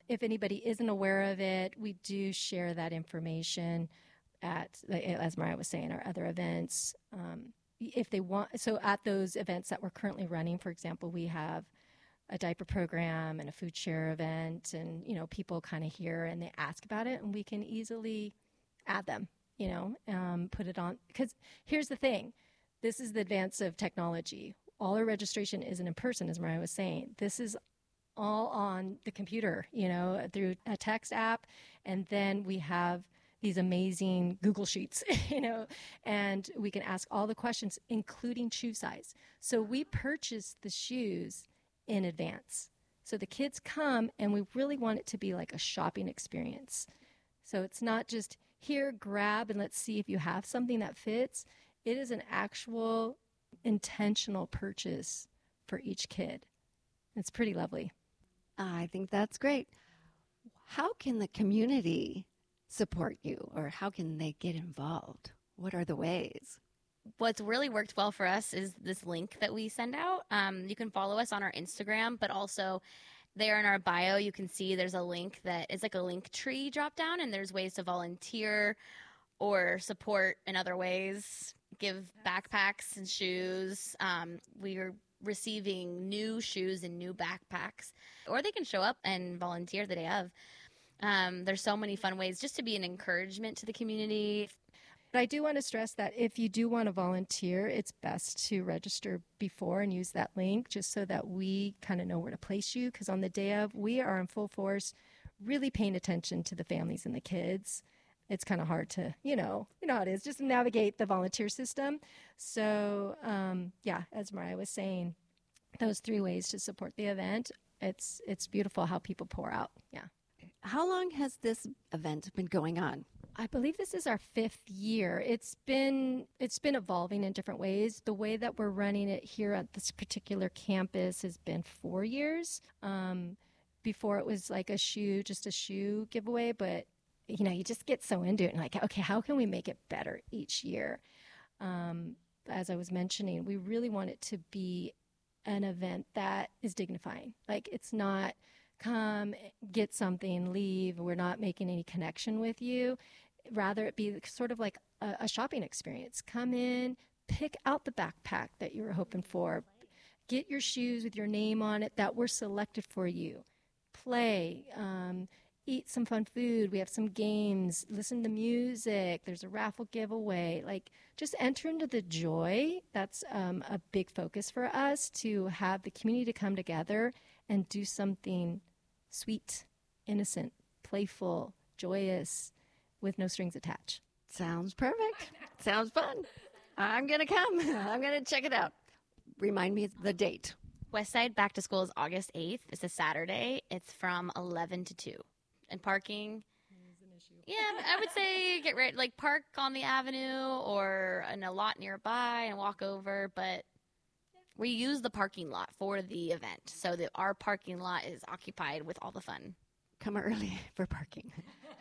if anybody isn't aware of it, we do share that information at, as Mariah was saying, our other events. If they want, so at those events that we're currently running, for example, we have a diaper program and a food share event, and, you know, people kind of hear and they ask about it, and we can easily add them, you know, put it on. Because here's the thing. This is the advance of technology. All our registration isn't in person, as Mariah was saying. This is all on the computer, you know, through a text app. And then we have these amazing Google Sheets, you know, and we can ask all the questions, including shoe size. So we purchase the shoes in advance. So the kids come, and we really want it to be like a shopping experience. So it's not just here, grab, and let's see if you have something that fits. It is an actual intentional purchase for each kid. It's pretty lovely. I think that's great. How can the community support you, or how can they get involved? What are the ways? What's really worked well for us is this link that we send out. You can follow us on our Instagram, but also there in our bio, you can see there's a link that is like a link tree drop down, and there's ways to volunteer or support in other ways, give backpacks and shoes. We are receiving new shoes and new backpacks, or they can show up and volunteer the day of. There's so many fun ways just to be an encouragement to the community. But I do want to stress that if you do want to volunteer, it's best to register before and use that link just so that we kind of know where to place you. Because on the day of, we are in full force, really paying attention to the families and the kids. It's kind of hard to, you know how it is, just navigate the volunteer system. So, yeah, as Mariah was saying, those 3 ways to support the event, it's beautiful how people pour out. Yeah. How long has this event been going on? I believe this is our 5th year. It's been evolving in different ways. The way that we're running it here at this particular campus has been 4 years. Before it was like just a shoe giveaway, but you know, you just get so into it and like, okay, how can we make it better each year? As I was mentioning, we really want it to be an event that is dignifying. Like, it's not come, get something, leave. We're not making any connection with you. Rather, it be sort of like a shopping experience. Come in, pick out the backpack that you were hoping for. Get your shoes with your name on it that were selected for you. Play, eat some fun food. We have some games, listen to music. There's a raffle giveaway. Like, just enter into the joy. That's a big focus for us, to have the community to come together and do something sweet, innocent, playful, joyous, with no strings attached. Sounds perfect. Sounds fun. I'm going to come. I'm going to check it out. Remind me the date. Westside Back to School is August 8th. It's a Saturday. It's from 11 to 2. And parking is an issue. Yeah, I would say get ready, like park on the avenue or in a lot nearby and walk over. But we use the parking lot for the event, so that our parking lot is occupied with all the fun. Come early for parking.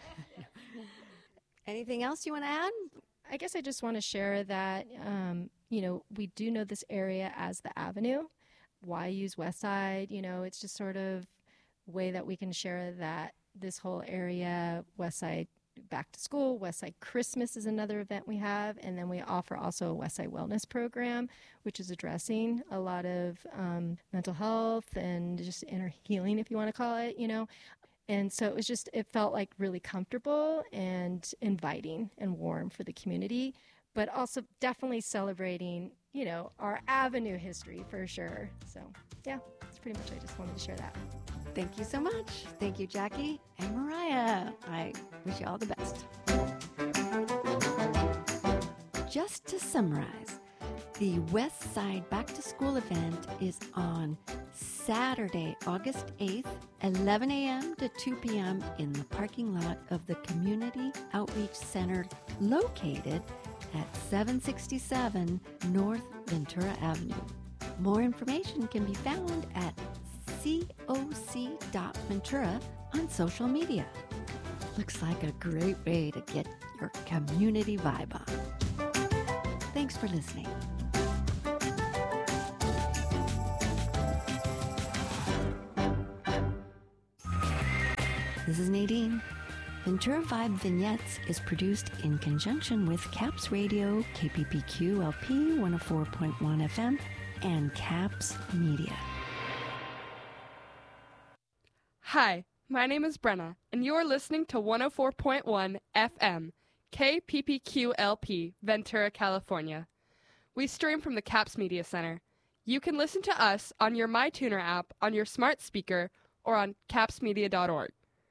Anything else you want to add? I guess I just want to share that, we do know this area as the Avenue. Why use Westside? It's just sort of a way that we can share that this whole area, Westside Back to School, Westside Christmas is another event we have, and then we offer also a Westside Wellness program, which is addressing a lot of mental health and just inner healing, if you want to call it, And so it felt like really comfortable and inviting and warm for the community, but also definitely celebrating, our Avenue history for sure. So, yeah, that's pretty much, I just wanted to share that. Thank you so much. Thank you, Jackie and Mariah. I wish you all the best. Just to summarize, the West Side Back to School event is on Saturday, August 8th, 11 a.m. to 2 p.m. in the parking lot of the Community Outreach Center located at 767 North Ventura Avenue. More information can be found at coc.ventura on social media. Looks like a great way to get your community vibe on. Thanks for listening. This is Nadine. Ventura Vibe Vignettes is produced in conjunction with CAPS Radio, KPPQ LP 104.1 FM, and CAPS Media. Hi, my name is Brenna, and you're listening to 104.1 FM, KPPQ LP, Ventura, California. We stream from the CAPS Media Center. You can listen to us on your MyTuner app on your smart speaker or on capsmedia.org.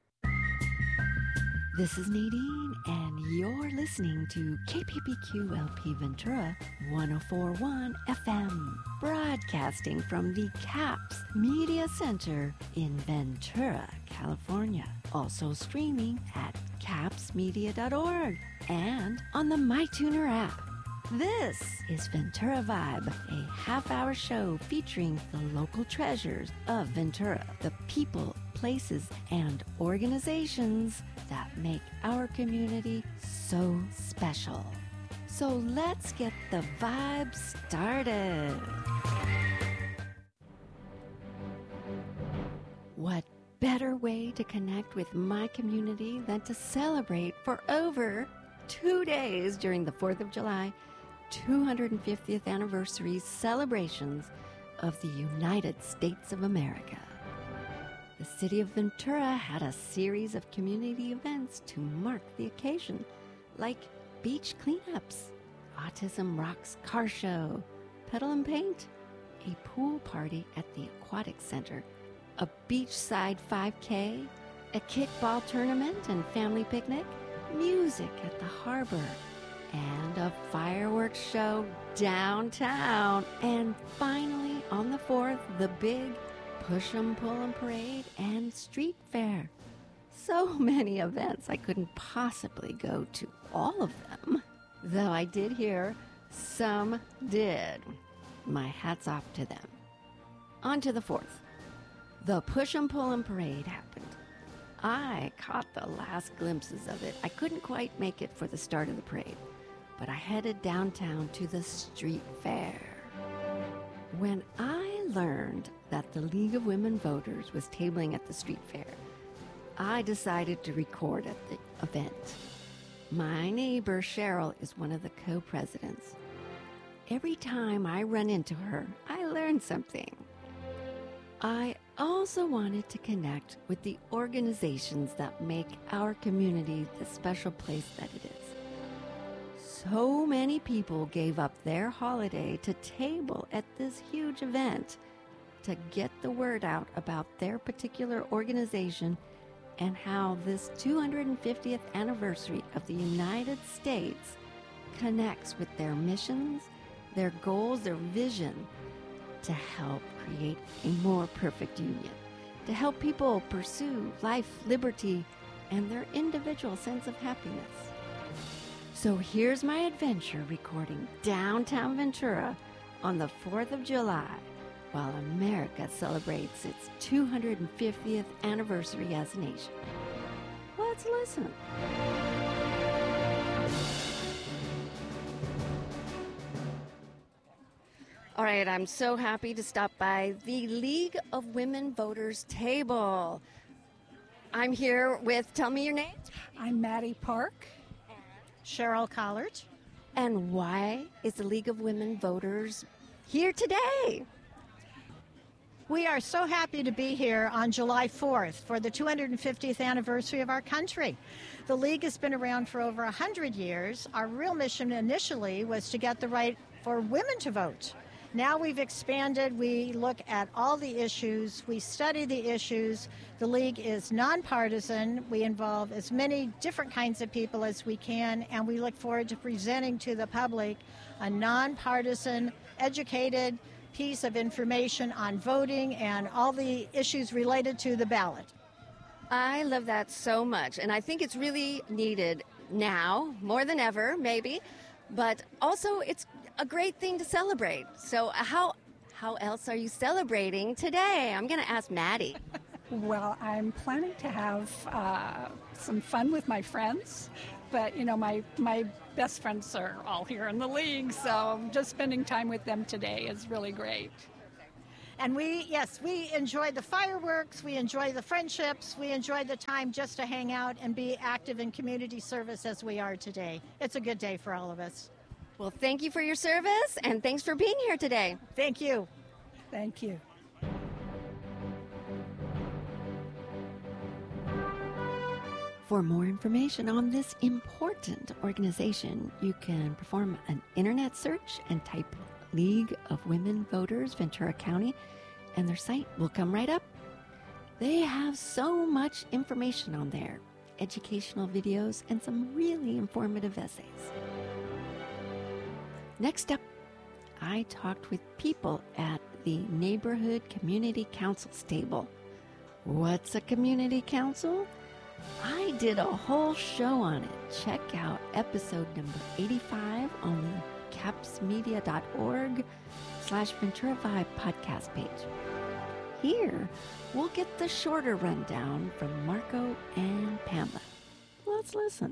This is Nadine, and you're listening to KPPQ LP Ventura 104.1 FM, broadcasting from the CAPS Media Center in Ventura, California. Also streaming at capsmedia.org and on the MyTuner app. This is Ventura Vibe, a half-hour show featuring the local treasures of Ventura, the people, places, and organizations that make our community so special. So let's get the vibe started. What better way to connect with my community than to celebrate for over 2 days during the 4th of July 250th anniversary celebrations of the United States of America. The city of Ventura had a series of community events to mark the occasion, like beach cleanups, Autism Rocks car show, pedal and paint, a pool party at the Aquatic Center, a beachside 5K, a kickball tournament and family picnic, music at the harbor, and a fireworks show downtown. And finally, on the 4th, the big Push 'em, Pull 'em Parade and Street Fair. So many events, I couldn't possibly go to all of them. Though I did hear some did. My hat's off to them. On to the 4th. The Push 'em, Pull 'em Parade happened. I caught the last glimpses of it. I couldn't quite make it for the start of the parade, but I headed downtown to the street fair. When I learned that the League of Women Voters was tabling at the street fair, I decided to record at the event. My neighbor Cheryl is one of the co-presidents. Every time I run into her, I learn something. I also wanted to connect with the organizations that make our community the special place that it is. So many people gave up their holiday to table at this huge event to get the word out about their particular organization and how this 250th anniversary of the United States connects with their missions, their goals, their vision to help create a more perfect union, to help people pursue life, liberty, and their individual sense of happiness. So here's my adventure recording downtown Ventura on the 4th of July while America celebrates its 250th anniversary as a nation. Let's listen. All right, I'm so happy to stop by the League of Women Voters table. I'm here with, tell me your name. I'm Maddie Park. Cheryl Collard. And why is the League of Women Voters here today? We are so happy to be here on July 4th for the 250th anniversary of our country. The League has been around for over 100 years. Our real mission initially was to get the right for women to vote. Now we've expanded. We look at all the issues. We study the issues. The League is nonpartisan. We involve as many different kinds of people as we can, and we look forward to presenting to the public a nonpartisan, educated piece of information on voting and all the issues related to the ballot. I love that so much, and I think it's really needed now, more than ever, maybe, but also it's a great thing to celebrate. So how else are you celebrating today? I'm going to ask Maddie. Well, I'm planning to have some fun with my friends, but, you know, my best friends are all here in the League, so just spending time with them today is really great. And we enjoy the fireworks, we enjoy the friendships, we enjoy the time just to hang out and be active in community service as we are today. It's a good day for all of us. Well, thank you for your service, and thanks for being here today. Thank you. Thank you. For more information on this important organization, you can perform an internet search and type League of Women Voters Ventura County, and their site will come right up. They have so much information on there, educational videos, and some really informative essays. Next up, I talked with people at the Neighborhood Community Council's table. What's a community council? I did a whole show on it. Check out episode number 85 on the capsmedia.org/Ventura Vibe podcast page. Here, we'll get the shorter rundown from Marco and Pamela. Let's listen.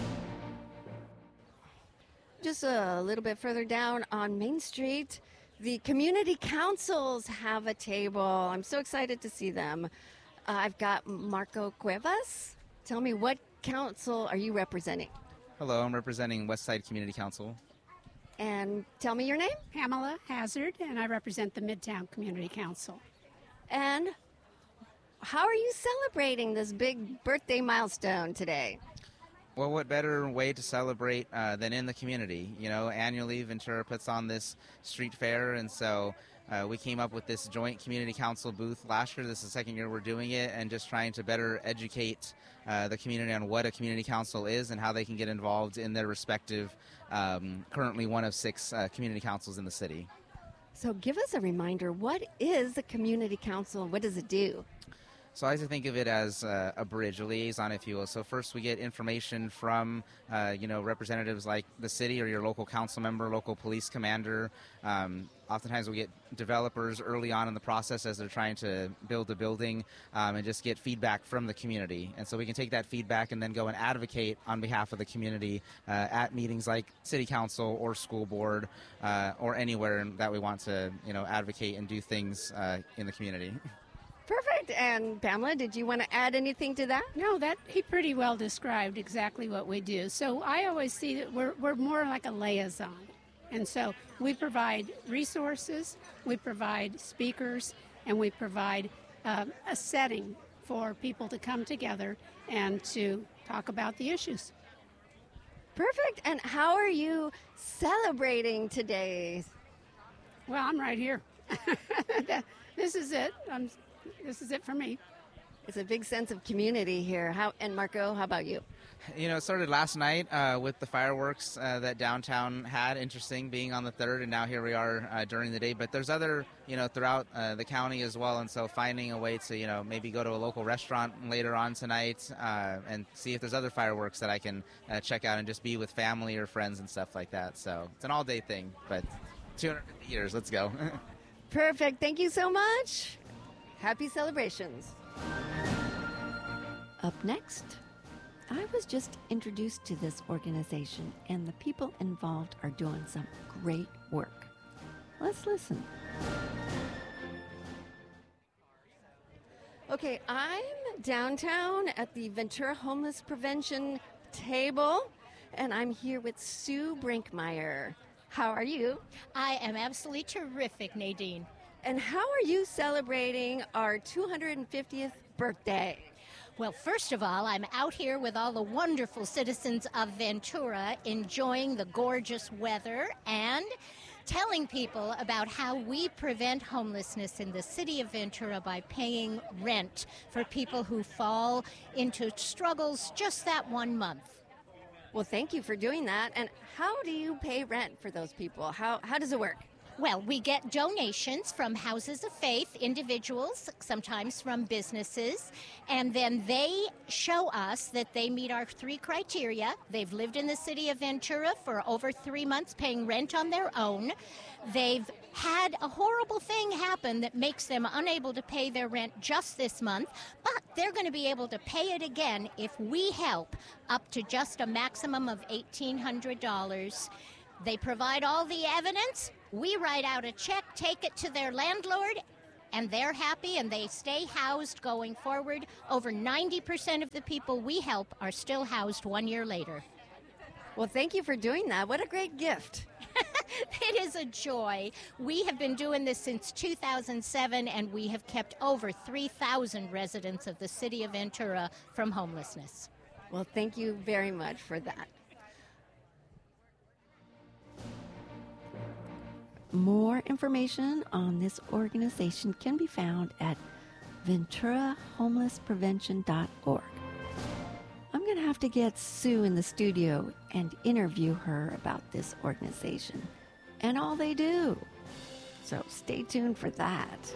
Just a little bit further down on Main Street, the community councils have a table. I'm so excited to see them. I've got Marco Cuevas. Tell me, what council are you representing? Hello, I'm representing Westside Community Council. And tell me your name. Pamela Hazard, and I represent the Midtown Community Council. And how are you celebrating this big birthday milestone today? Well, what better way to celebrate than in the community? You know, annually Ventura puts on this street fair, and so we came up with this joint community council booth last year. This is the second year we're doing it, and just trying to better educate the community on what a community council is and how they can get involved in their respective, currently one of 6 community councils in the city. So give us a reminder, what is a community council and what does it do? So I like to think of it as a bridge, a liaison, if you will. So first we get information from, representatives like the city or your local council member, local police commander. Oftentimes we get developers early on in the process as they're trying to build a building and just get feedback from the community. And so we can take that feedback and then go and advocate on behalf of the community at meetings like city council or school board or anywhere that we want to, advocate and do things in the community. Perfect. And Pamela, did you want to add anything to that? No, that he pretty well described exactly what we do. So I always see that we're more like a liaison. And so we provide resources, we provide speakers, and we provide a setting for people to come together and to talk about the issues. Perfect. And how are you celebrating today? Well, I'm right here. This is it. This is it for me. It's a big sense of community here. And Marco, how about you? It started last night with the fireworks that downtown had. Interesting being on the 3rd, and now here we are during the day. But there's other, throughout the county as well. And so finding a way to, maybe go to a local restaurant later on tonight and see if there's other fireworks that I can check out and just be with family or friends and stuff like that. So it's an all-day thing, but 250 years. Let's go. Perfect. Thank you so much. Happy celebrations. Up next, I was just introduced to this organization, and the people involved are doing some great work. Let's listen. Okay, I'm downtown at the Ventura Homeless Prevention table, and I'm here with Sue Brinkmeyer. How are you? I am absolutely terrific, Nadine. And how are you celebrating our 250th birthday? Well, first of all, I'm out here with all the wonderful citizens of Ventura enjoying the gorgeous weather and telling people about how we prevent homelessness in the city of Ventura by paying rent for people who fall into struggles just that 1 month. Well, thank you for doing that. And how do you pay rent for those people? How does it work? Well, we get donations from houses of faith, individuals, sometimes from businesses, and then they show us that they meet our 3 criteria. They've lived in the city of Ventura for over 3 months paying rent on their own. They've had a horrible thing happen that makes them unable to pay their rent just this month, but they're going to be able to pay it again if we help up to just a maximum of $1,800. They provide all the evidence. We write out a check, take it to their landlord, and they're happy and they stay housed going forward. Over 90% of the people we help are still housed 1 year later. Well, thank you for doing that. What a great gift. It is a joy. We have been doing this since 2007, and we have kept over 3,000 residents of the city of Ventura from homelessness. Well, thank you very much for that. More information on this organization can be found at VenturaHomelessPrevention.org. I'm going to have to get Sue in the studio and interview her about this organization and all they do. So stay tuned for that.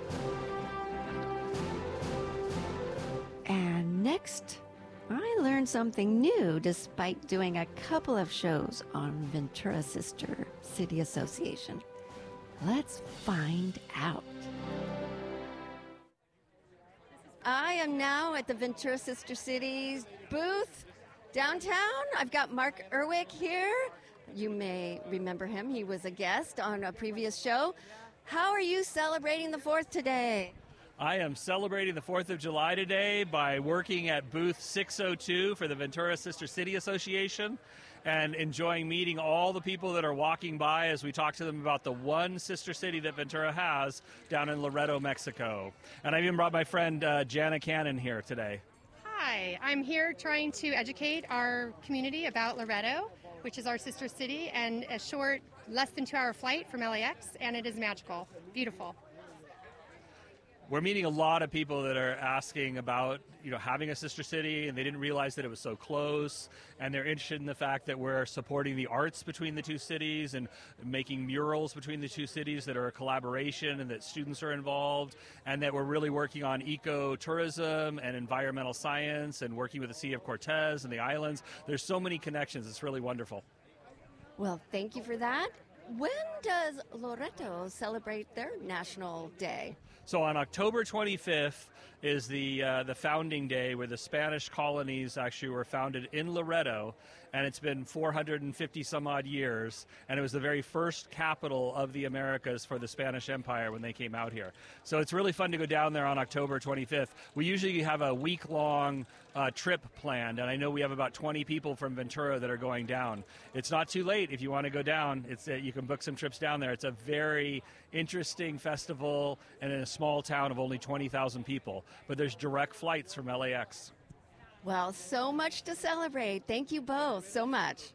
And next, I learned something new despite doing a couple of shows on Ventura Sister City Association. Let's find out. I am now at the Ventura Sister Cities booth downtown. I've got Mark Erwick here. You may remember him. He was a guest on a previous show. How are you celebrating the 4th today? I am celebrating the 4th of July today by working at booth 602 for the Ventura Sister City Association and enjoying meeting all the people that are walking by as we talk to them about the one sister city that Ventura has down in Loreto, Mexico. And I even brought my friend Jana Cannon here today. Hi, I'm here trying to educate our community about Loreto, which is our sister city, and a short, less than 2-hour flight from LAX, and it is magical, beautiful. We're meeting a lot of people that are asking about, having a sister city, and they didn't realize that it was so close, and they're interested in the fact that we're supporting the arts between the two cities and making murals between the two cities that are a collaboration and that students are involved, and that we're really working on ecotourism and environmental science and working with the Sea of Cortez and the islands. There's so many connections. It's really wonderful. Well, thank you for that. When does Loreto celebrate their National Day? So on October 25th is the founding day, where the Spanish colonies actually were founded in Loreto, and it's been 450 some odd years, and it was the very first capital of the Americas for the Spanish Empire when they came out here. So it's really fun to go down there on October 25th. We usually have a week-long trip planned, and I know we have about 20 people from Ventura that are going down. It's not too late if you want to go down. You can book some trips down there. It's a very interesting festival, and in a small town of only 20,000 people. But there's direct flights from LAX. Well, so much to celebrate. Thank you both so much.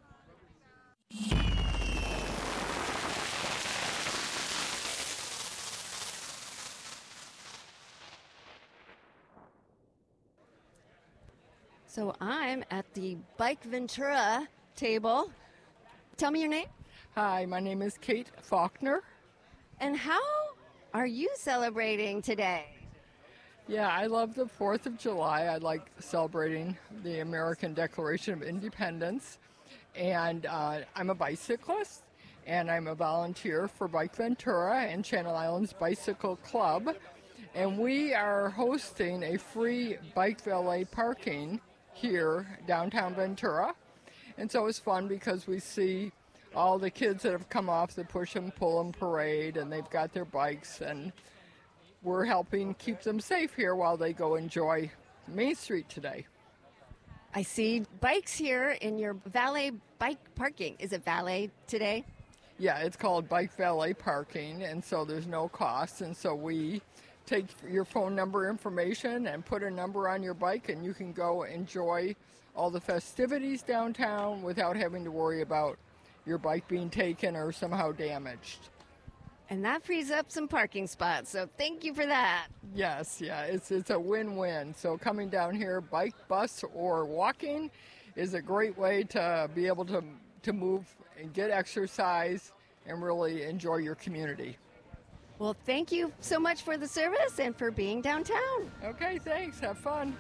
So I'm at the Bike Ventura table. Tell me your name. Hi, my name is Kate Faulkner. And how are you celebrating today? Yeah, I love the 4th of July. I like celebrating the American Declaration of Independence. And I'm a bicyclist, and I'm a volunteer for Bike Ventura and Channel Islands Bicycle Club. And we are hosting a free bike valet parking here downtown Ventura. And so it's fun because we see all the kids that have come off the Push 'em Pull 'em parade, and they've got their bikes, and we're helping keep them safe here while they go enjoy Main Street today. I see bikes here in your valet bike parking. Is it valet today? Yeah, it's called bike valet parking, and so there's no cost, and so we take your phone number information and put a number on your bike, and you can go enjoy all the festivities downtown without having to worry about your bike being taken or somehow damaged. And that frees up some parking spots, so thank you for that. Yes, yeah, it's a win-win. So coming down here, bike, bus, or walking is a great way to be able to move and get exercise and really enjoy your community. Well, thank you so much for the service and for being downtown. Okay, thanks. Have fun.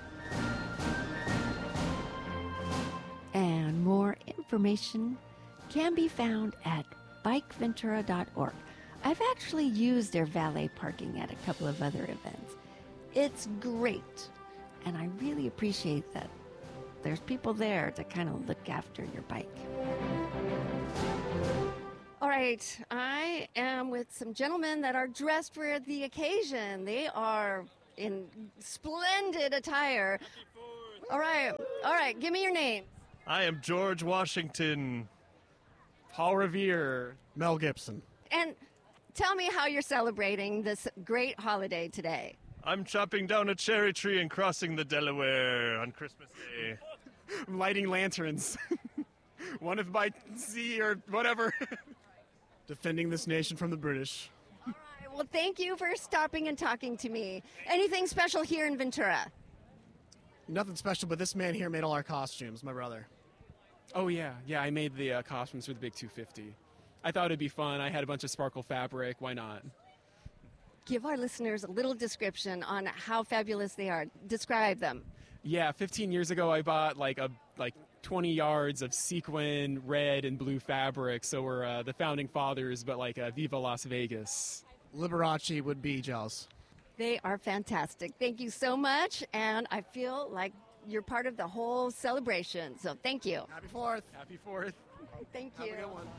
And more information can be found at bikeventura.org. I've actually used their valet parking at a couple of other events. It's great, and I really appreciate that there's people there to kind of look after your bike. All right, right. I am with some gentlemen that are dressed for the occasion. They are in splendid attire. All right. Give me your name. I am George Washington. Paul Revere. Mel Gibson. And tell me how you're celebrating this great holiday today. I'm chopping down a cherry tree and crossing the Delaware on Christmas Day. I'm lighting lanterns. One of by sea or whatever. Defending this nation from the British. All right. Well, thank you for stopping and talking to me. Anything special here in Ventura? Nothing special, but this man here made all our costumes, my brother. Oh, yeah. Yeah, I made the costumes for the Big 250. I thought it'd be fun. I had a bunch of sparkle fabric. Why not? Give our listeners a little description on how fabulous they are. Describe them. Yeah, 15 years ago, I bought like 20 yards of sequin, red, and blue fabric. So we're the founding fathers, but like Viva Las Vegas. Liberace would be jealous. They are fantastic. Thank you so much. And I feel like you're part of the whole celebration. So thank you. Happy 4th. Happy 4th. Thank you. Have a good one.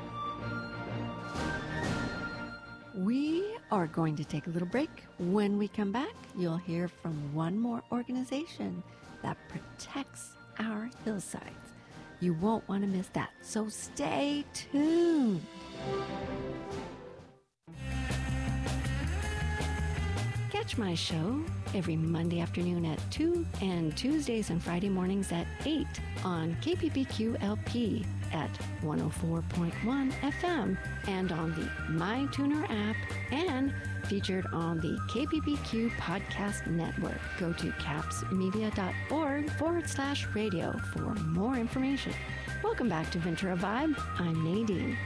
We are going to take a little break. When we come back, you'll hear from one more organization that protects our hillsides. You won't want to miss that, so stay tuned. Catch my show every Monday afternoon at 2 and Tuesdays and Friday mornings at 8 on KPPQ-LP at 104.1 FM and on the MyTuner app and featured on the KPPQ Podcast Network. Go to capsmedia.org/radio for more information. Welcome back to Ventura Vibe. I'm Nadine.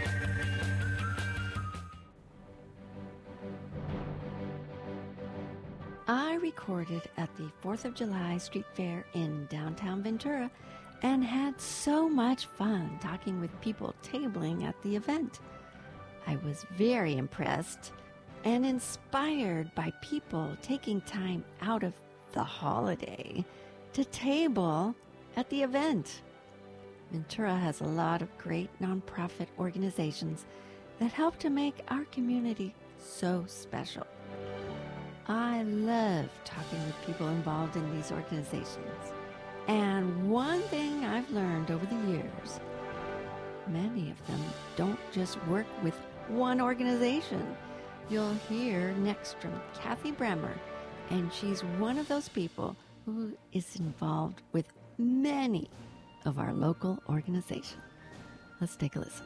I recorded at the 4th of July Street Fair in downtown Ventura and had so much fun talking with people tabling at the event. I was very impressed and inspired by people taking time out of the holiday to table at the event. Ventura has a lot of great nonprofit organizations that help to make our community so special. I love talking with people involved in these organizations. And one thing I've learned over the years, many of them don't just work with one organization. You'll hear next from Kathy Bremer, and she's one of those people who is involved with many of our local organizations. Let's take a listen.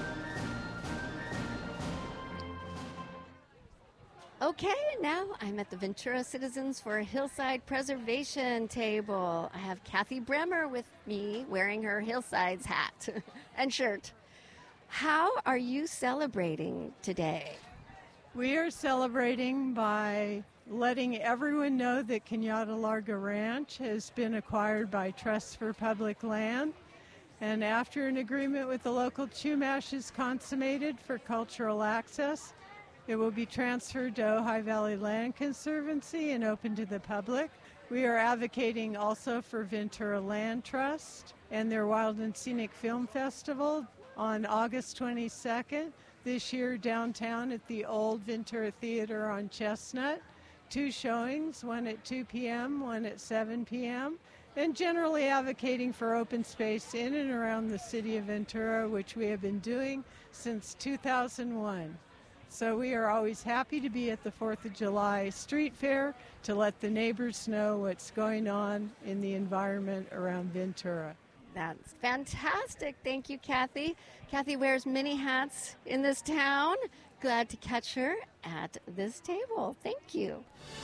Okay, now I'm at the Ventura Citizens for Hillside Preservation table. I have Kathy Bremer with me wearing her Hillsides hat and shirt. How are you celebrating today? We are celebrating by letting everyone know that Cañada Larga Ranch has been acquired by Trust for Public Land. And after an agreement with the local Chumash is consummated for cultural access, it will be transferred to Ojai Valley Land Conservancy and open to the public. We are advocating also for Ventura Land Trust and their Wild and Scenic Film Festival on August 22nd this year downtown at the Old Ventura Theater on Chestnut. 2 showings, one at 2 p.m., one at 7 p.m., and generally advocating for open space in and around the city of Ventura, which we have been doing since 2001. So we are always happy to be at the 4th of July Street Fair to let the neighbors know what's going on in the environment around Ventura. That's fantastic. Thank you, Kathy. Kathy wears many hats in this town. Glad to catch her at this table. Thank you.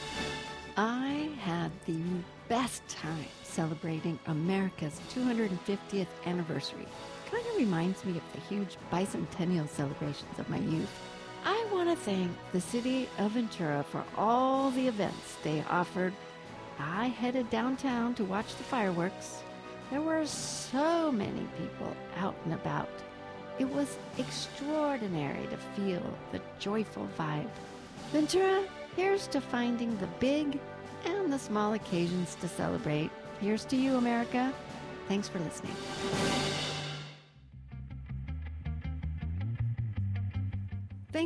I had the best time celebrating America's 250th anniversary. Kind of reminds me of the huge bicentennial celebrations of my youth. I want to thank the city of Ventura for all the events they offered. I headed downtown to watch the fireworks. There were so many people out and about. It was extraordinary to feel the joyful vibe. Ventura, here's to finding the big and the small occasions to celebrate. Here's to you, America. Thanks for listening.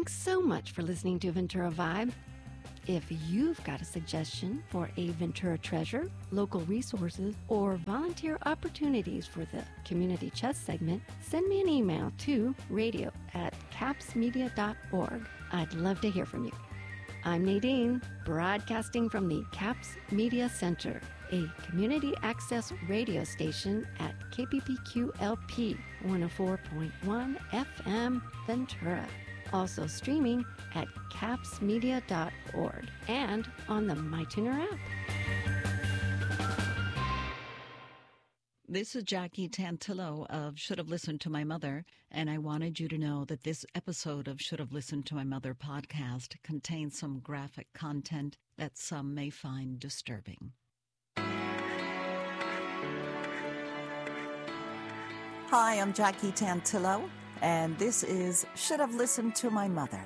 Thanks so much for listening to Ventura Vibe. If you've got a suggestion for a Ventura treasure, local resources, or volunteer opportunities for the Community Chest segment, send me an email to radio@capsmedia.org. I'd love to hear from you. I'm Nadine, broadcasting from the CAPS Media Center, a community access radio station at KPPQ-LP 104.1 FM Ventura. Also streaming at capsmedia.org and on the MyTuner app. This is Jackie Tantillo of Should Have Listened to My Mother, and I wanted you to know that this episode of Should Have Listened to My Mother podcast contains some graphic content that some may find disturbing. Hi, I'm Jackie Tantillo, and this is Should Have Listened to My Mother.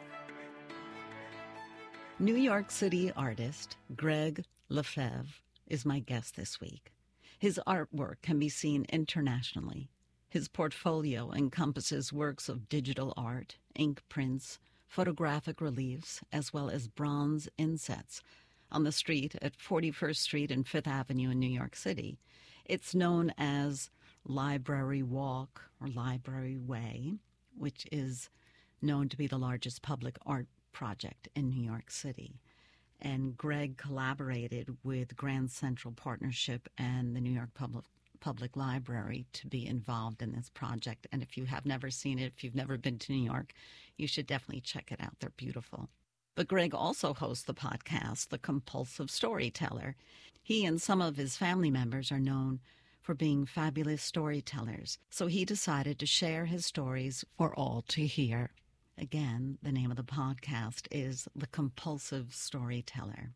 New York City artist Greg Lefebvre is my guest this week. His artwork can be seen internationally. His portfolio encompasses works of digital art, ink prints, photographic reliefs, as well as bronze insets. On the street at 41st Street and 5th Avenue in New York City, it's known as Library Walk or Library Way, which is known to be the largest public art project in New York City. And Greg collaborated with Grand Central Partnership and the New York Public Library to be involved in this project. And if you have never seen it, if you've never been to New York, you should definitely check it out. They're beautiful. But Greg also hosts the podcast, The Compulsive Storyteller. He and some of his family members are known for being fabulous storytellers, so he decided to share his stories for all to hear. Again, the name of the podcast is The Compulsive Storyteller.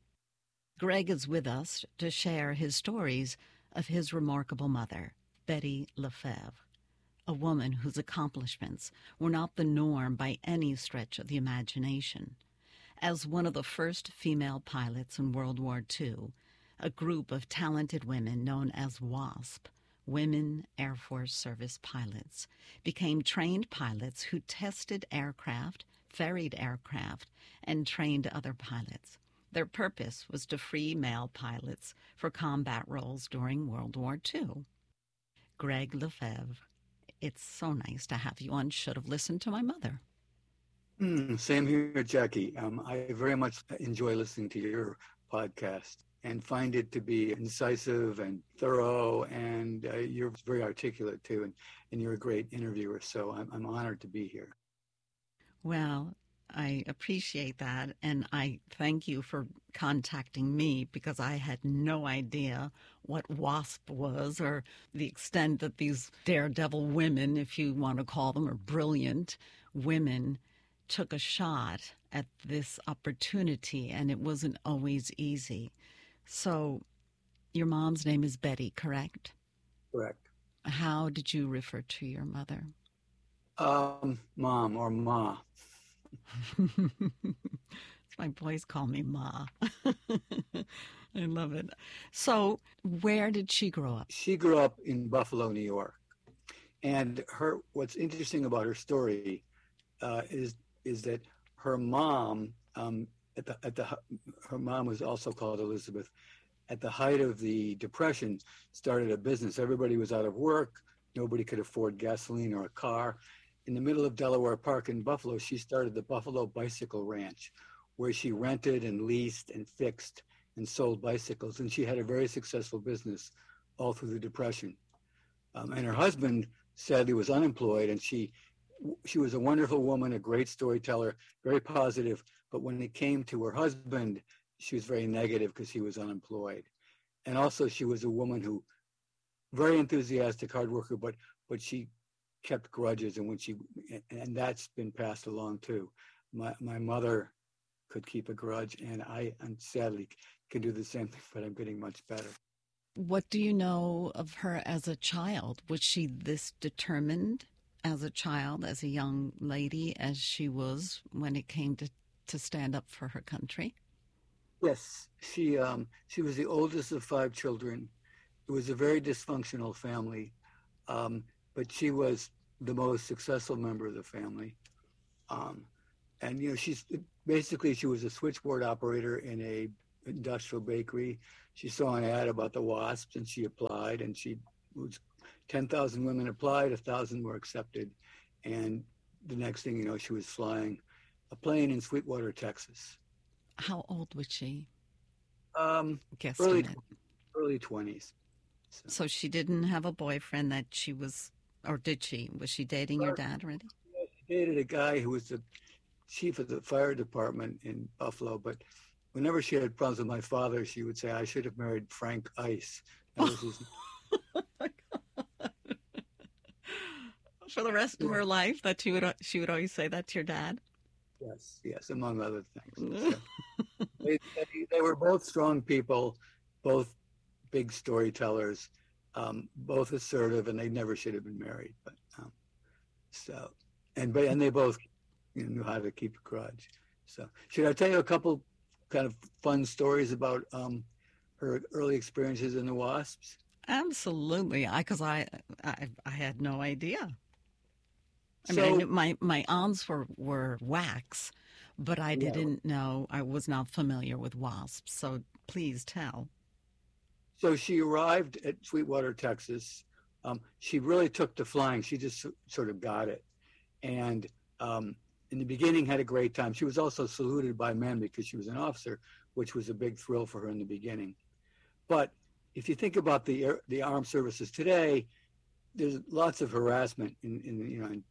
Greg is with us to share his stories of his remarkable mother, Betty Lefebvre, a woman whose accomplishments were not the norm by any stretch of the imagination. As one of the first female pilots in World War II, a group of talented women known as WASP, Women Air Force Service Pilots, became trained pilots who tested aircraft, ferried aircraft, and trained other pilots. Their purpose was to free male pilots for combat roles during World War II. Greg Lefebvre, it's so nice to have you on Should Have Listened to My Mother. Same here, Jackie. I very much enjoy listening to your podcast and find it to be incisive and thorough, and you're very articulate too, and you're a great interviewer, so I'm honored to be here. Well, I appreciate that, and I thank you for contacting me because I had no idea what WASP was or the extent that these daredevil women, if you want to call them, or brilliant women, took a shot at this opportunity, and it wasn't always easy. So your mom's name is Betty, correct? Correct. How did you refer to your mother? Mom or Ma. My boys call me Ma. I love it. So where did she grow up? She grew up in Buffalo, New York. And what's interesting about her story is that her mom, her mom was also called Elizabeth, at the height of the Depression, started a business. Everybody was out of work. Nobody could afford gasoline or a car. In the middle of Delaware Park in Buffalo, she started the Buffalo Bicycle Ranch, where she rented and leased and fixed and sold bicycles. And she had a very successful business all through the Depression. And her husband sadly was unemployed, and she was a wonderful woman, a great storyteller, very positive. But when it came to her husband, she was very negative because he was unemployed. And also she was a woman who, very enthusiastic, hard worker, but she kept grudges, and that's been passed along too. My mother could keep a grudge, and I sadly can do the same thing, but I'm getting much better. What do you know of her as a child? Was she this determined as a child, as a young lady, as she was when it came to stand up for her country? Yes, she was the oldest of 5 children. It was a very dysfunctional family, but she was the most successful member of the family. and she's basically, she was a switchboard operator in a industrial bakery. She saw an ad about the WASPs and she applied, and she was 10,000 women applied, 1,000 were accepted, and the next thing you know, she was flying a plane in Sweetwater, Texas. How old was she? Early Guesstimate. 20s. So she didn't have a boyfriend that she was, or did she? Was she dating your dad already? She dated a guy who was the chief of the fire department in Buffalo, but whenever she had problems with my father, she would say, I should have married Frank Ice. That was his... For the rest of her life, that she would always say that to your dad? Yes, among other things. So they were both strong people, both big storytellers, both assertive, and they never should have been married. But and they both knew how to keep a grudge. So should I tell you a couple kind of fun stories about her early experiences in the WASPs? Absolutely, because I had no idea. I So- mean, I knew my aunts were WACs, but I didn't know, I was not familiar with WASPs. So please tell. So she arrived at Sweetwater, Texas. She really took to flying. She just sort of got it. And in the beginning had a great time. She was also saluted by men because she was an officer, which was a big thrill for her in the beginning. But if you think about the armed services today, there's lots of harassment in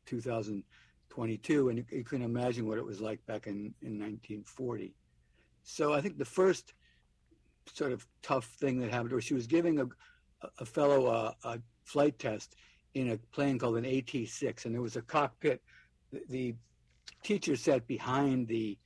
2022, and you can imagine what it was like back in 1940. So I think the first sort of tough thing that happened to her, she was giving a fellow a flight test in a plane called an AT-6, and there was a cockpit. The teacher sat behind the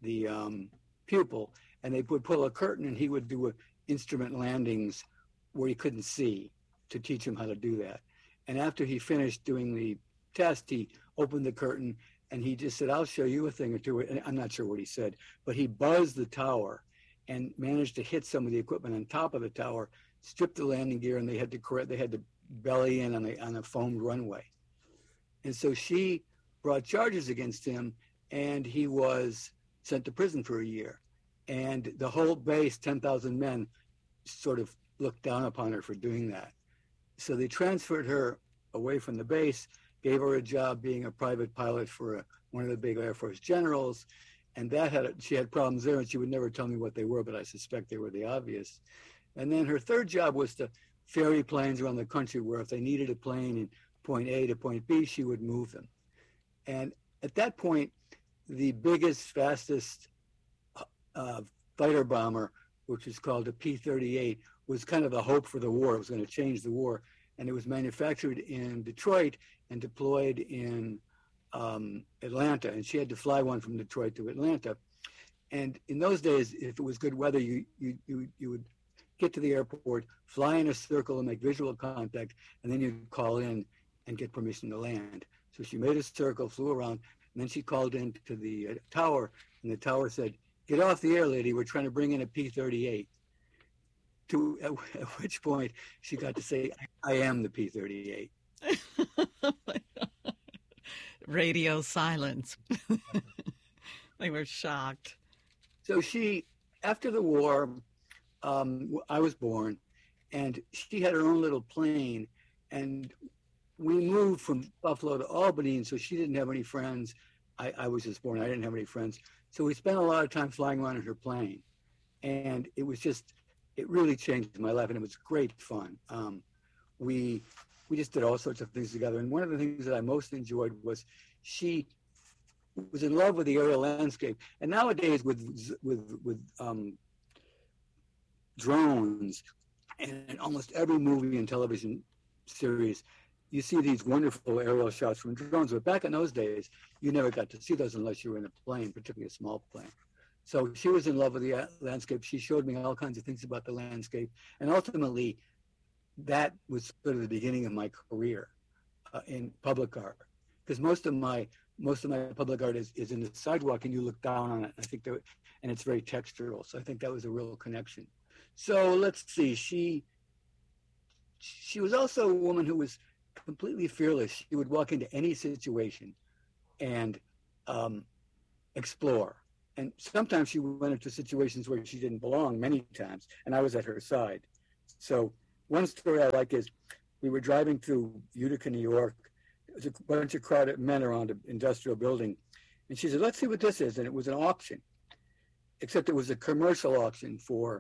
pupil, and they would pull a curtain, and he would do instrument landings where he couldn't see to teach him how to do that. And after he finished doing the test, he opened the curtain and he just said, I'll show you a thing or two. And I'm not sure what he said, but he buzzed the tower and managed to hit some of the equipment on top of the tower, stripped the landing gear, and they had to belly in on a foamed runway. And so she brought charges against him, and he was sent to prison for a year. And the whole base, 10,000 men, sort of looked down upon her for doing that. So they transferred her away from the base, gave her a job being a private pilot for one of the big Air Force generals, and she had problems there, and she would never tell me what they were, but I suspect they were the obvious. And then her third job was to ferry planes around the country, where if they needed a plane in point A to point B, she would move them. And at that point, the biggest, fastest fighter bomber, which was called a P-38, was kind of the hope for the war. It was going to change the war. And it was manufactured in Detroit and deployed in Atlanta. And she had to fly one from Detroit to Atlanta. And in those days, if it was good weather, you would get to the airport, fly in a circle and make visual contact, and then you'd call in and get permission to land. So she made a circle, flew around, and then she called in to the tower, and the tower said, "Get off the air, lady. We're trying to bring in a P-38." At which point she got to say, "I am the P-38." Radio silence. They were shocked. So after the war, I was born, and she had her own little plane, and we moved from Buffalo to Albany, and so she didn't have any friends. I was just born. I didn't have any friends. So we spent a lot of time flying around in her plane, and it really changed my life, and it was great fun. We just did all sorts of things together, and one of the things that I most enjoyed was she was in love with the aerial landscape. And nowadays with drones, and in almost every movie and television series, you see these wonderful aerial shots from drones. But back in those days, you never got to see those unless you were in a plane, particularly a small plane. So she was in love with the landscape. She showed me all kinds of things about the landscape. And ultimately, that was sort of the beginning of my career in public art. Because most of my public art is in the sidewalk, and you look down on it. I think and it's very textural. So I think that was a real connection. So let's see. She was also a woman who was completely fearless. She would walk into any situation, and explore. And sometimes she went into situations where she didn't belong many times, and I was at her side. So one story I like is we were driving through Utica, New York. There was a bunch of crowded men around an industrial building. And she said, let's see what this is. And it was an auction, except it was a commercial auction for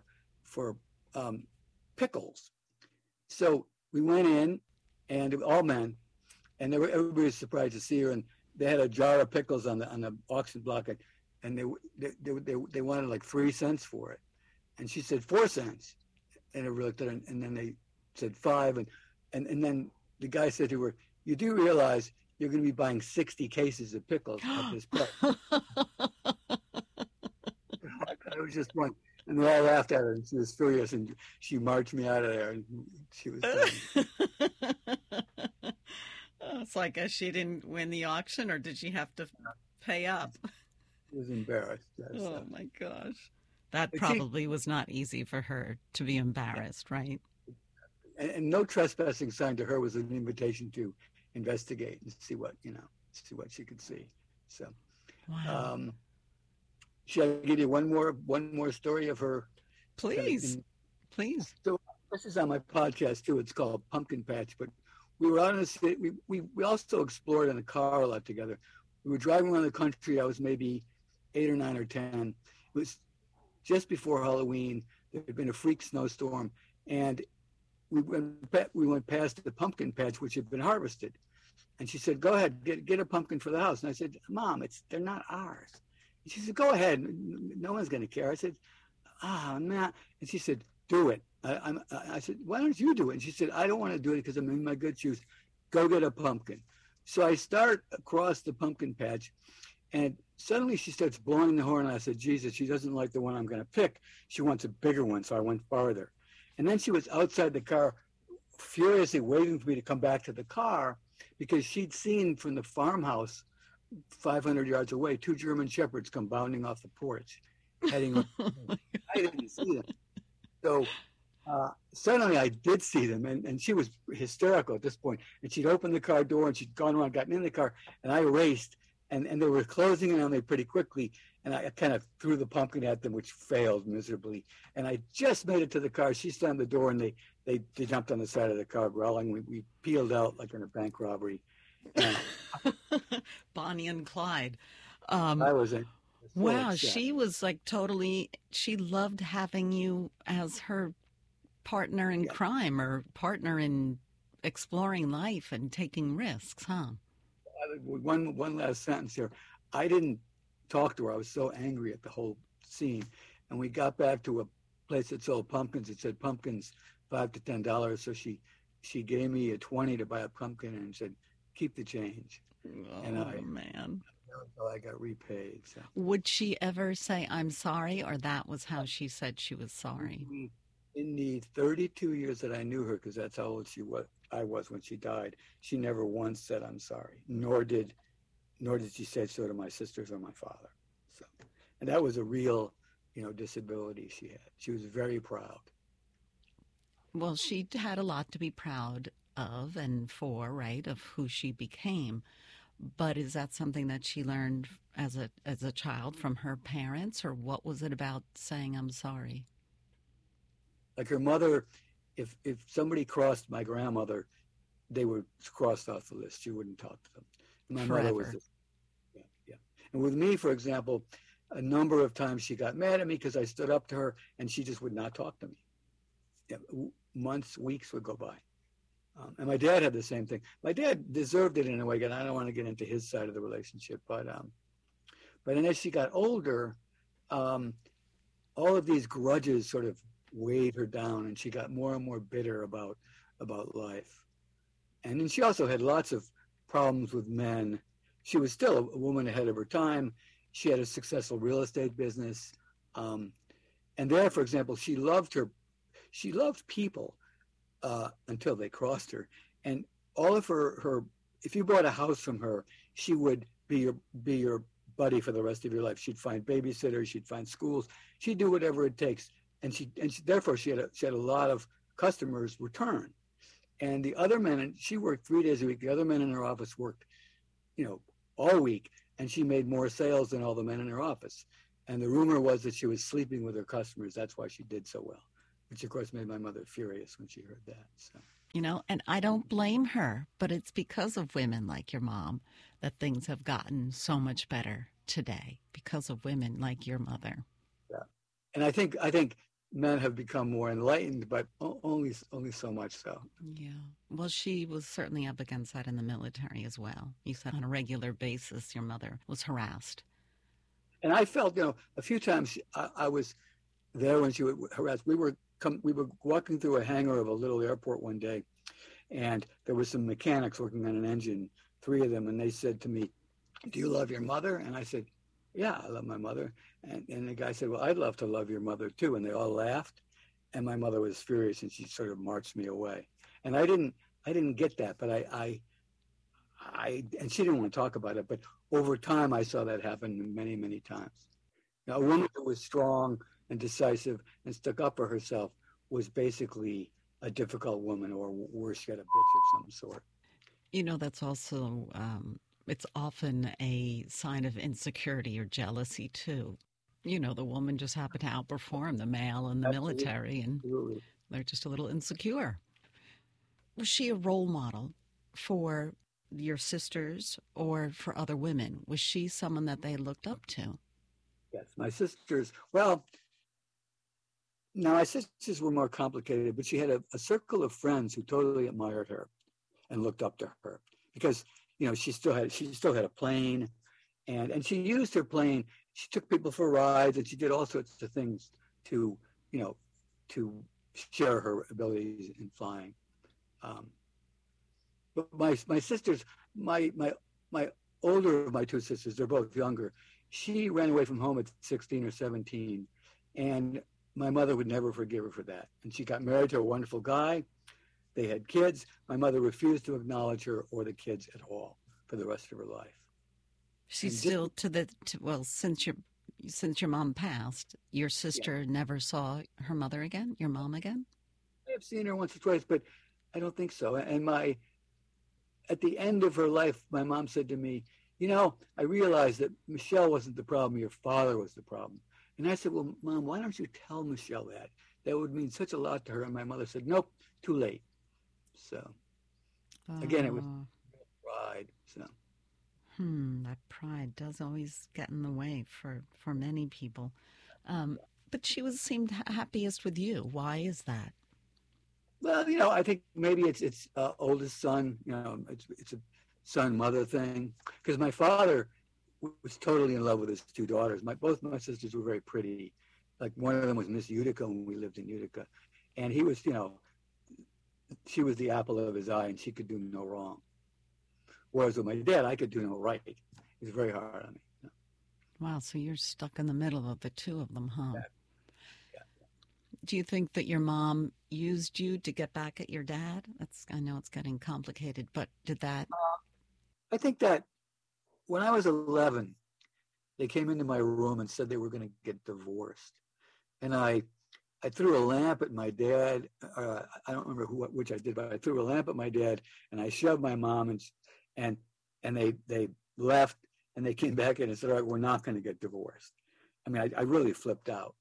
pickles. So we went in, and all men, and everybody was surprised to see her. And they had a jar of pickles on the auction block, and they wanted like 3 cents for it. And she said 4 cents. And everybody looked at her, and then they said 5. And then the guy said to her, you do realize you're going to be buying 60 cases of pickles at this price. I was just one. And they all laughed at her, and she was furious, and she marched me out of there, and she was done. It's like she didn't win the auction, or did she have to pay up? She was embarrassed. Yes. Oh, my gosh. That probably was not easy for her to be embarrassed, right? And no trespassing sign to her was an invitation to investigate and see what she could see. So, wow. Should I give you one more story of her? Please. So this is on my podcast too. It's called Pumpkin Patch. But we were out in the city. We also explored in a car a lot together. We were driving around the country. I was maybe 8 or 9 or 10. It was just before Halloween. There had been a freak snowstorm, and we went past the pumpkin patch, which had been harvested. And she said, "Go ahead, get a pumpkin for the house." And I said, "Mom, they're not ours." And she said, "Go ahead, no one's going to care." I said, man. And she said, "Do it." I said, "Why don't you do it?" And she said, "I don't want to do it because I'm in my good shoes. Go get a pumpkin." So I start across the pumpkin patch, and suddenly she starts blowing the horn. And I said, "Jesus, she doesn't like the one I'm going to pick. She wants a bigger one." So I went farther. And then she was outside the car, furiously waiting for me to come back to the car, because she'd seen from the farmhouse 500 yards away 2 German shepherds come bounding off the porch, heading. I didn't see them. So suddenly I did see them, and she was hysterical at this point. And she'd opened the car door, and she'd gone around, gotten in the car, and I raced, and they were closing in on me pretty quickly. And I kind of threw the pumpkin at them, which failed miserably. And I just made it to the car. She slammed the door, and they jumped on the side of the car growling. We peeled out like in a bank robbery. Bonnie and Clyde. I was in. Wow, she was like she loved having you as her partner in crime, or partner in exploring life and taking risks, huh? One last sentence here. I didn't talk to her. I was so angry at the whole scene. And we got back to a place that sold pumpkins. It said pumpkins $5 to $10. So she gave me a 20 to buy a pumpkin and said, "Keep the change." Man. I got repaid. So. Would she ever say, "I'm sorry," or that was how she said she was sorry? In the 32 years that I knew her, because that's how old I was when she died, she never once said, "I'm sorry," nor did she say so to my sisters or my father. So, and that was a real, disability she had. She was very proud. Well, she had a lot to be proud of and for, right, of who she became. But is that something that she learned as a child from her parents, or what was it about saying "I'm sorry"? Like her mother, if somebody crossed my grandmother, they were crossed off the list. She wouldn't talk to them. And my mother was just, yeah. And with me, for example, a number of times she got mad at me because I stood up to her, and she just would not talk to me. Yeah, months, weeks would go by. And my dad had the same thing. My dad deserved it in a way. Again, I don't want to get into his side of the relationship, but as she got older, all of these grudges sort of weighed her down, and she got more and more bitter about life. And then she also had lots of problems with men. She was still a woman ahead of her time. She had a successful real estate business, and there, for example, she loved people. Until they crossed her, and all of her, if you bought a house from her, she would be your buddy for the rest of your life. She'd find babysitters, she'd find schools, she'd do whatever it takes, and therefore she had a lot of customers return. And the other men, and she worked 3 days a week. The other men in her office worked, all week. and she made more sales than all the men in her office. And the rumor was that she was sleeping with her customers. That's why she did so well, which of course made my mother furious when she heard that. So. You know, and I don't blame her, but it's because of women like your mom that things have gotten so much better today, because of women like your mother. Yeah. And I think men have become more enlightened, but only so much so. Yeah. Well, she was certainly up against that in the military as well. You said on a regular basis your mother was harassed. And I felt, a few times I was there when she would harass. We were walking through a hangar of a little airport one day, and there were some mechanics working on an engine, 3 of them, and they said to me, "Do you love your mother?" And I said, "Yeah, I love my mother." And the guy said, "Well, I'd love to love your mother too." And they all laughed, and my mother was furious, and she sort of marched me away. And I didn't get that, but I and she didn't want to talk about it, but over time I saw that happen many, many times. Now, a woman that was strong and decisive and stuck up for herself was basically a difficult woman, or worse yet, a bitch of some sort. You know, that's also, it's often a sign of insecurity or jealousy too. You know, the woman just happened to outperform the male in the military, and they're just a little insecure. Was she a role model for your sisters or for other women? Was she someone that they looked up to? Yes, my sisters. Well, now my sisters were more complicated, but she had a circle of friends who totally admired her and looked up to her because she still had a plane, and she used her plane. She took people for rides, and she did all sorts of things to share her abilities in flying. But my sisters, my older of my 2 sisters, they're both younger. She ran away from home at 16 or 17, and my mother would never forgive her for that. And she got married to a wonderful guy. They had kids. My mother refused to acknowledge her or the kids at all for the rest of her life. She's still since your mom passed, your sister never saw her mother again, your mom again? I have seen her once or twice, but I don't think so. And at the end of her life, my mom said to me, I realized that Michelle wasn't the problem, your father was the problem. And I said, well, Mom, why don't you tell Michelle that? That would mean such a lot to her. And my mother said, nope, too late. So, again, it was pride. So. That pride does always get in the way for many people. But she seemed happiest with you. Why is that? Well, I think maybe it's oldest son. It's a son-mother thing. Because my father was totally in love with his 2 daughters. Both my sisters were very pretty. Like one of them was Miss Utica when we lived in Utica, and he was, she was the apple of his eye, and she could do no wrong. Whereas with my dad, I could do no right. He was very hard on me. Wow, so you're stuck in the middle of the 2 of them, huh? Yeah. Do you think that your mom used you to get back at your dad? I know it's getting complicated, but did that? I think that when I was 11, they came into my room and said they were going to get divorced. And I threw a lamp at my dad. I don't remember which I did, but I threw a lamp at my dad, and I shoved my mom, and they left, and they came back in and said, all right, we're not going to get divorced. I mean, I really flipped out.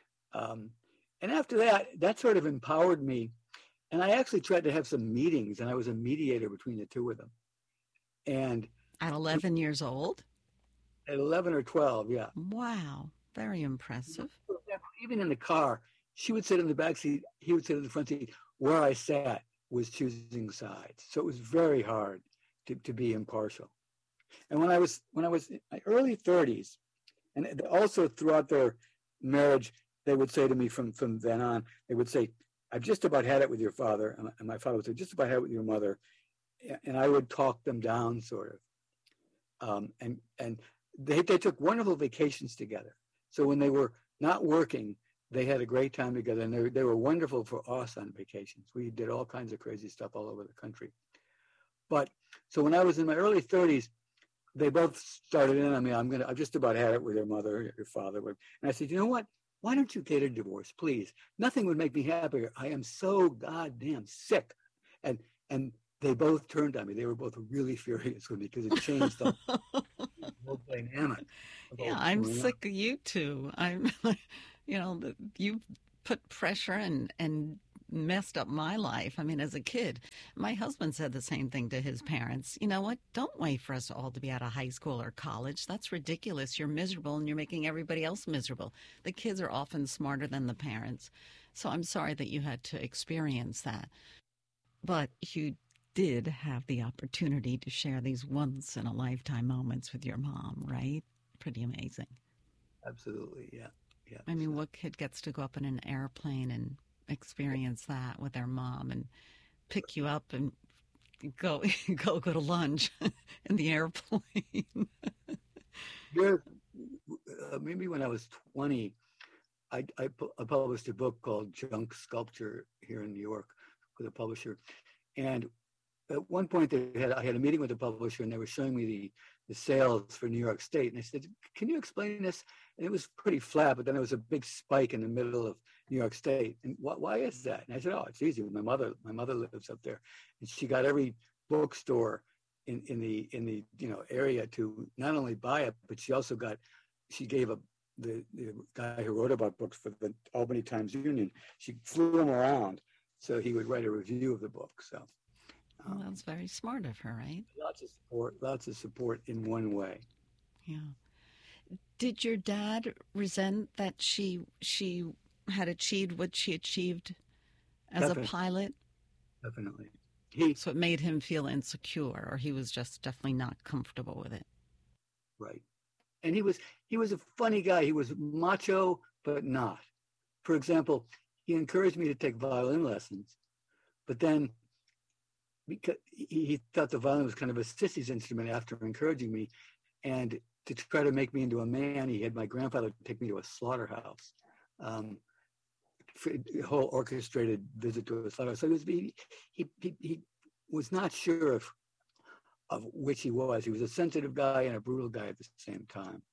And after that sort of empowered me. And I actually tried to have some meetings, and I was a mediator between the 2 of them. And at 11 years old? At 11 or 12, yeah. Wow, very impressive. Even in the car, she would sit in the back seat, he would sit in the front seat. Where I sat was choosing sides. So it was very hard to be impartial. And when I was in my early 30s, and also throughout their marriage, they would say to me from then on, they would say, I've just about had it with your father. And my father would say, just about had it with your mother. And I would talk them down, sort of. And they took wonderful vacations together. So when they were not working, they had a great time together. And they were wonderful for us on vacations. We did all kinds of crazy stuff all over the country. But so when I was in my early 30s, they both started in on me. I've just about had it with your mother, your father. And I said, you know what? Why don't you get a divorce, please? Nothing would make me happier. I am so goddamn sick. And they both turned on me. They were both really furious with me because it changed the whole dynamic. Yeah, I'm sick of you two. I'm, you put pressure and messed up my life. I mean, as a kid, my husband said the same thing to his parents. You know what? Don't wait for us all to be out of high school or college. That's ridiculous. You're miserable and you're making everybody else miserable. The kids are often smarter than the parents. So I'm sorry that you had to experience that. But you did have the opportunity to share these once-in-a-lifetime moments with your mom, right? Pretty amazing. Absolutely, yeah. I mean, what kid gets to go up in an airplane and experience that with their mom and pick you up and go to lunch in the airplane? Maybe when I was 20, I published a book called Junk Sculpture here in New York with a publisher. And at one point I had a meeting with the publisher and they were showing me the sales for New York State. And I said, can you explain this? And it was pretty flat, but then there was a big spike in the middle of New York State. And why is that? And I said, oh, it's easy. My mother lives up there. And she got every bookstore in the area to not only buy it, but she gave the guy who wrote about books for the Albany Times Union, she flew him around so he would write a review of the book. So well, that's very smart of her, right? Lots of support in one way. Yeah. Did your dad resent that she had achieved what she achieved as a pilot? Definitely. So it made him feel insecure, or he was just definitely not comfortable with it. Right. And he was a funny guy. He was macho, but not. For example, he encouraged me to take violin lessons, but then because he thought the violin was kind of a sissy's instrument after encouraging me, and to try to make me into a man, he had my grandfather take me to a slaughterhouse, for a whole orchestrated visit to a slaughterhouse. So he was not sure of which he was. He was a sensitive guy and a brutal guy at the same time.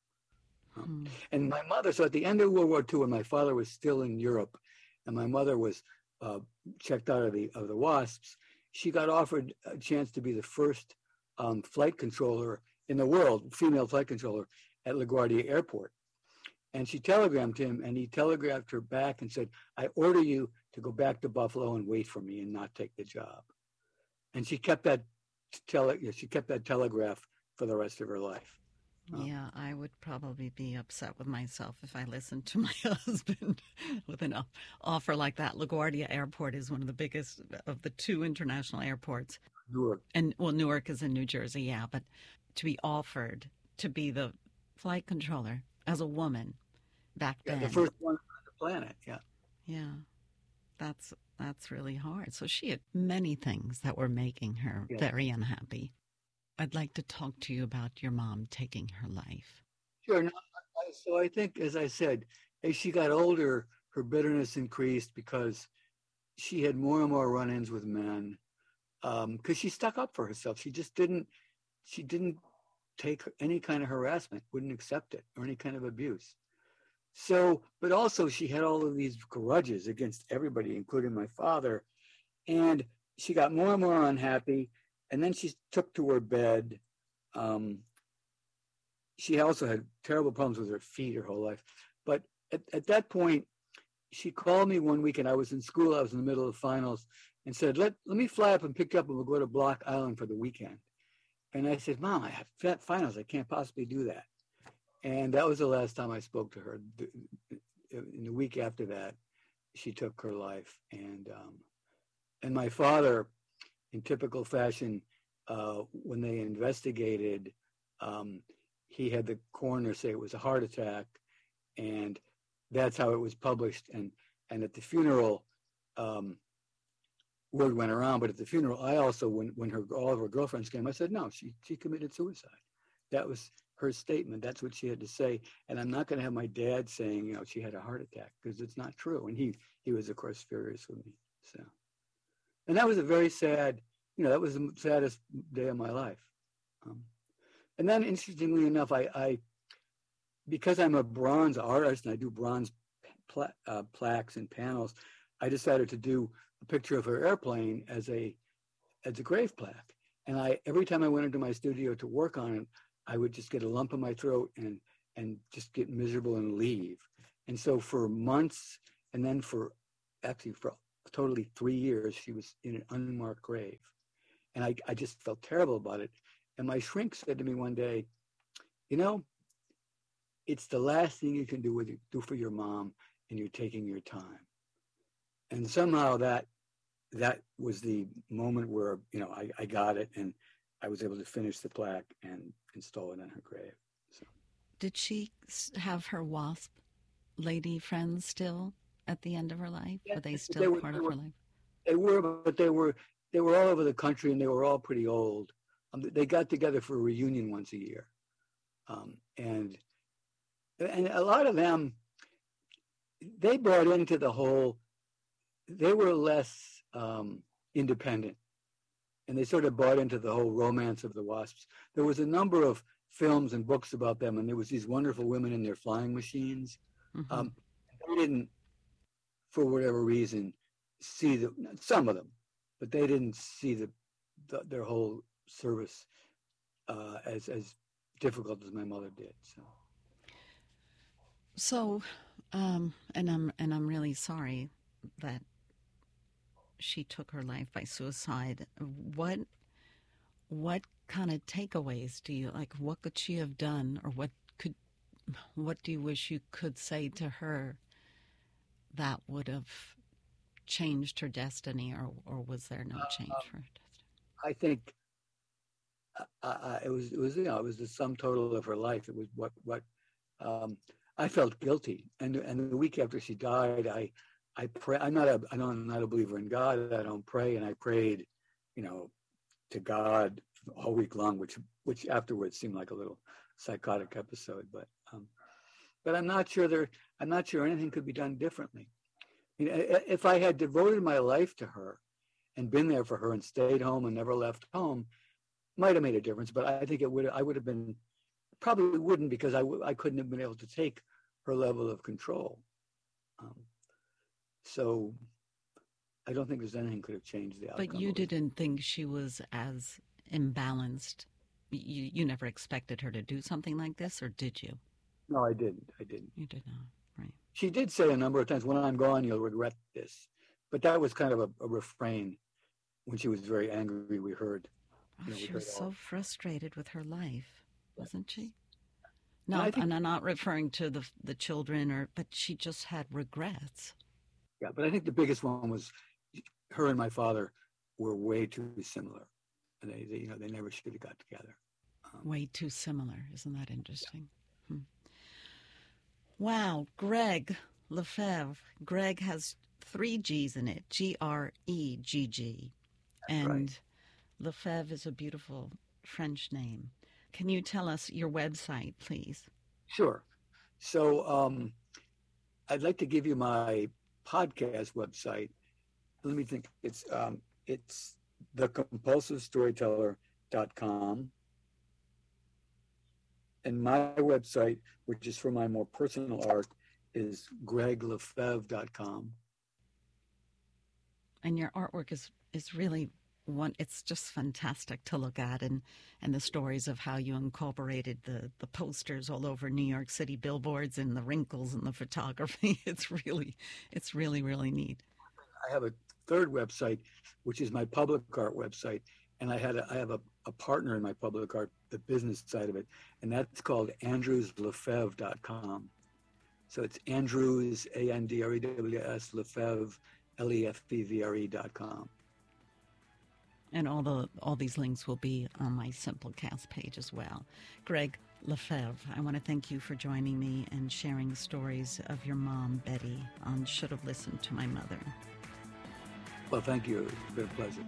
And my mother, so at the end of World War II, when my father was still in Europe, and my mother was checked out of the WASPs, she got offered a chance to be the first flight controller in the world, female flight controller at LaGuardia Airport. And she telegrammed him, and he telegraphed her back and said, I order you to go back to Buffalo and wait for me and not take the job. And she kept that telegraph for the rest of her life. Yeah, I would probably be upset with myself if I listened to my husband with an offer like that. LaGuardia Airport is one of the biggest of the two international airports. Newark. And well, Newark is in New Jersey, yeah, but to be offered to be the flight controller as a woman back then. The first one on the planet, yeah. Yeah, that's really hard. So she had many things that were making her very unhappy. I'd like to talk to you about your mom taking her life. Sure. No, so I think, as I said, as she got older, her bitterness increased because she had more and more run-ins with men. Because she stuck up for herself. She didn't take any kind of harassment, wouldn't accept it, or any kind of abuse. So, but also she had all of these grudges against everybody, including my father. And she got more and more unhappy. And then she took to her bed. She also had terrible problems with her feet her whole life. But at that point, she called me one week, and I was in school. I was in the middle of finals, and said, let me fly up and pick you up, and we'll go to Block Island for the weekend. And I said, Mom, I have finals. I can't possibly do that. And that was the last time I spoke to her. In the week after that, she took her life. And my father, in typical fashion, when they investigated, he had the coroner say it was a heart attack, and that's how it was published. And at the funeral, word went around, but at the funeral, I also, when all of her girlfriends came, I said, no, she committed suicide. That was her statement. That's what she had to say. And I'm not going to have my dad saying, she had a heart attack, because it's not true. And he was, of course, furious with me. So, and that was a very sad, that was the saddest day of my life. And then, interestingly enough, I because I'm a bronze artist and I do bronze plaques and panels, I decided to do a picture of her airplane as a as a grave plaque. And every time I went into my studio to work on it, I would just get a lump in my throat and just get miserable and leave. And so for months, and then for totally 3 years, she was in an unmarked grave. And I just felt terrible about it. And my shrink said to me one day, it's the last thing you can do for your mom, and you're taking your time. And somehow that was the moment where, I got it, and I was able to finish the plaque and install it on her grave. So. Did she have her WASP lady friends still at the end of her life? Yeah, were they still part of her life? They were, but they were all over the country, and they were all pretty old. They got together for a reunion once a year. And a lot of them, they bought into the whole, they were less independent, and they sort of bought into the whole romance of the WASPs. There was a number of films and books about them, and there was these wonderful women in their flying machines. Mm-hmm. They didn't, for whatever reason, see some of them, but they didn't see their whole service as difficult as my mother did. So, and I'm really sorry that she took her life by suicide. What kind of takeaways do you like? What could she have done, or what do you wish you could say to her that would have changed her destiny, or was there no change for her destiny? I think it was the sum total of her life. It was what I felt guilty, and the week after she died, I pray. I'm not a believer in God. I don't pray, and I prayed, to God all week long, which afterwards seemed like a little psychotic episode. But I'm not sure anything could be done differently. If I had devoted my life to her and been there for her and stayed home and never left home, might have made a difference. But I think I would have been, probably wouldn't, because I couldn't have been able to take her level of control. So I don't think there's anything could have changed the outcome. But you didn't think she was as imbalanced. You never expected her to do something like this, or did you? No, I didn't. You did not, right? She did say a number of times, "When I'm gone, you'll regret this." But that was kind of a refrain. When she was very angry, we heard. She was so frustrated with her life, wasn't she? No, and I'm not referring to the children, but she just had regrets. Yeah, but I think the biggest one was her and my father were way too similar, and they never should have got together. Way too similar, isn't that interesting? Yeah. Wow, Greg Lefebvre. Greg has 3 G's in it, Gregg, and right. Lefebvre is a beautiful French name. Can you tell us your website, please? Sure. So I'd like to give you my podcast website. Let me think. It's thecompulsivestoryteller.com. And my website, which is for my more personal art, is gregglefebvre.com. And your artwork is really it's just fantastic to look at, and the stories of how you incorporated the posters all over New York City billboards and the wrinkles and the photography. It's really, really neat. I have a third website, which is my public art website, and I have a partner in my public art, the business side of it, and that's called andrewslefebvre.com. So it's Andrews, ANDREWS, Lefebvre, LEFEVRE.com. And all these links will be on my Simplecast page as well. Greg Lefebvre, I want to thank you for joining me and sharing stories of your mom, Betty, on Should Have Listened to My Mother. Well, thank you. It's been a pleasure.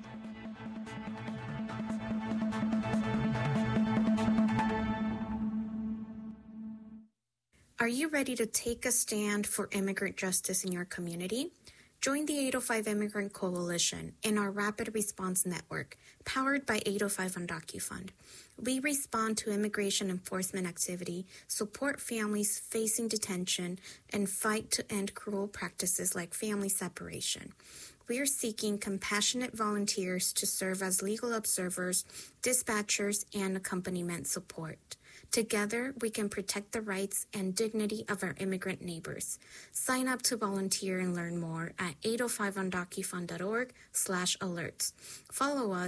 Are you ready to take a stand for immigrant justice in your community? Join the 805 Immigrant Coalition in our Rapid Response Network, powered by 805 on DocuFund. We respond to immigration enforcement activity, support families facing detention, and fight to end cruel practices like family separation. we are seeking compassionate volunteers to serve as legal observers, dispatchers, and accompaniment support. Together, we can protect the rights and dignity of our immigrant neighbors. Sign up to volunteer and learn more at 805ondocufund.org/alerts. Follow us